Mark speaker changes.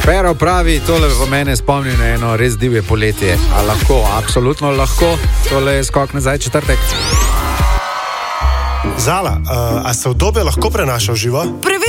Speaker 1: Pero pravi, tole v mene spomni na eno res divje poletje. A lahko, absolutno lahko. Tole je skok nazaj četrtek.
Speaker 2: Zala, a se udobje lahko prenaša v živo?